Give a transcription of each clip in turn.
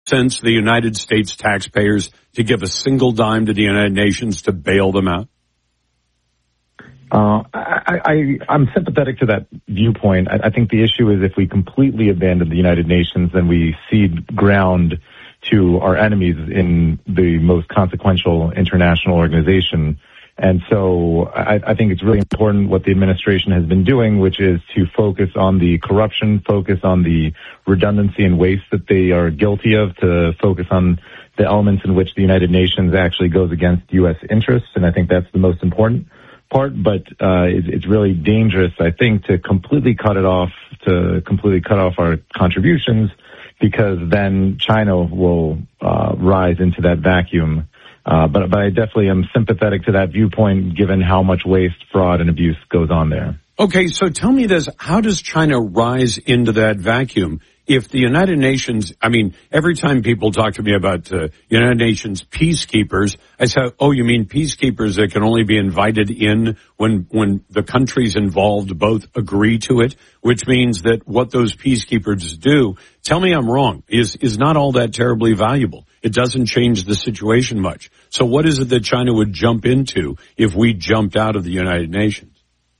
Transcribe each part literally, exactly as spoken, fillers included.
sense the United States taxpayers to give a single dime to the United Nations to bail them out? Uh, I, I, I'm sympathetic to that viewpoint. I, I think the issue is if we completely abandon the United Nations, then we cede ground to our enemies in the most consequential international organization. And so I, I think it's really important what the administration has been doing, which is to focus on the corruption, focus on the redundancy and waste that they are guilty of, to focus on the elements in which the United Nations actually goes against U S interests. And I think that's the most important part, but uh, it's, it's really dangerous, I think, to completely cut it off, to completely cut off our contributions, because then China will uh, rise into that vacuum. Uh, but, but I definitely am sympathetic to that viewpoint, given how much waste, fraud, and abuse goes on there. Okay, so tell me this. How does China rise into that vacuum? If the United Nations, I mean, every time people talk to me about uh, United Nations peacekeepers, I say, oh, you mean peacekeepers that can only be invited in when when the countries involved both agree to it, which means that what those peacekeepers do, tell me I'm wrong, is is not all that terribly valuable. It doesn't change the situation much. So what is it that China would jump into if we jumped out of the United Nations?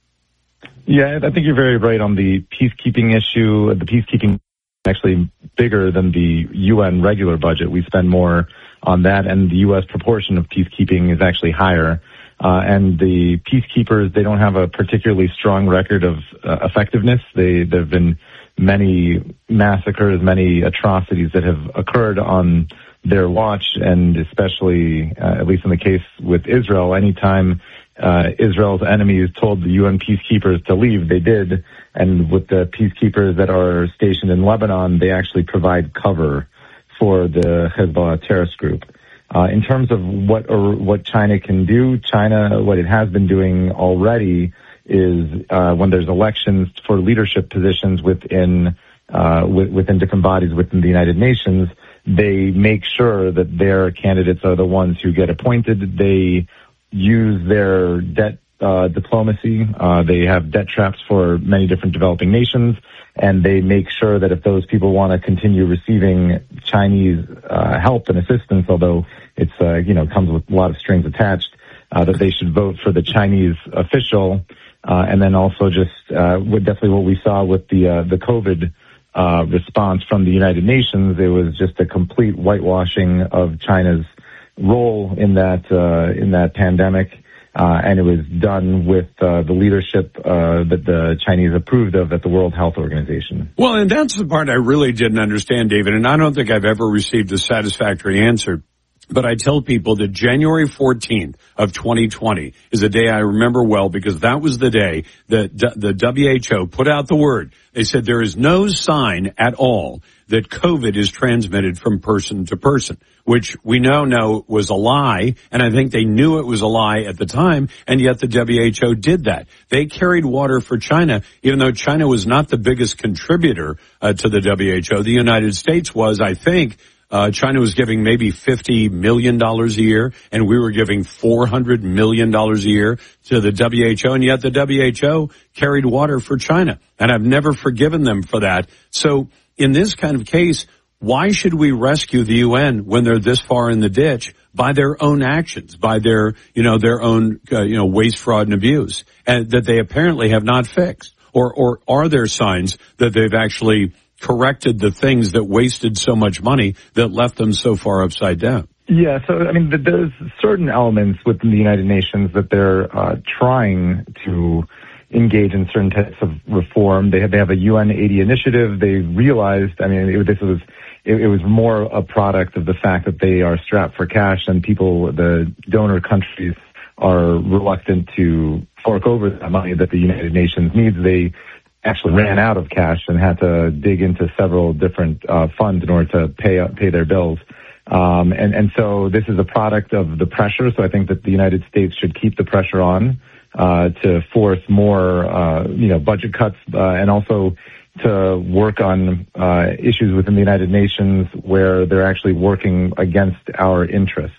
Yeah, I think you're very right on the peacekeeping issue. The peacekeeping actually bigger than the U N regular budget. We spend more on that, and the U S proportion of peacekeeping is actually higher. Uh, and the peacekeepers, they don't have a particularly strong record of uh, effectiveness. They, there have been many massacres, many atrocities that have occurred on their watch, and especially, uh, at least in the case with Israel, anytime Uh, Israel's enemies told the U N peacekeepers to leave, they did. And with the peacekeepers that are stationed in Lebanon, they actually provide cover for the Hezbollah terrorist group. Uh, in terms of what or what China can do, China, what it has been doing already is uh, when there's elections for leadership positions within uh, w- within different bodies within the United Nations, they make sure that their candidates are the ones who get appointed. They use their debt uh, diplomacy. Uh, they have debt traps for many different developing nations, and they make sure that if those people want to continue receiving Chinese uh, help and assistance, although it's uh, you know comes with a lot of strings attached, uh, that they should vote for the Chinese official. Uh, and then also just uh, with definitely what we saw with the uh, the COVID uh, response from the United Nations, it was just a complete whitewashing of China's role in that uh, in that pandemic, uh, and it was done with uh, the leadership uh, that the Chinese approved of at the World Health Organization. Well, and that's the part I really didn't understand, David, and I don't think I've ever received a satisfactory answer. But I tell people that January fourteenth of twenty twenty is a day I remember well, because that was the day that the W H O put out the word. They said there is no sign at all that COVID is transmitted from person to person, which we now know was a lie, and I think they knew it was a lie at the time, and yet the W H O did that. They carried water for China, even though China was not the biggest contributor uh, to the W H O. The United States was, I think. Uh, China was giving maybe fifty million dollars a year, and we were giving four hundred million dollars a year to the W H O, and yet the W H O carried water for China, and I've never forgiven them for that. So in this kind of case, why should we rescue the U N when they're this far in the ditch by their own actions, by their, you know, their own, uh, you know, waste, fraud, and abuse, and that they apparently have not fixed? Or, or are there signs that they've actually corrected the things that wasted so much money that left them so far upside down? Yeah, so, I mean, there's certain elements within the United Nations that they're uh, trying to engage in certain types of reform. They have, they have a U N eighty initiative. They realized, I mean, it, this was, it, it was more a product of the fact that they are strapped for cash, and people, the donor countries, are reluctant to fork over that money that the United Nations needs. They actually ran out of cash and had to dig into several different uh, funds in order to pay pay their bills. Um, and, and so this is a product of the pressure. So I think that the United States should keep the pressure on uh, to force more, uh, you know, budget cuts, uh, and also to work on uh, issues within the United Nations where they're actually working against our interests.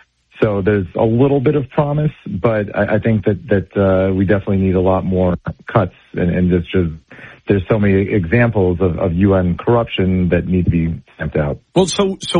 So there's a little bit of promise, but I, I think that that uh, we definitely need a lot more cuts, and, and it's just there's so many examples of, of U N corruption that need to be stamped out. Well, so so.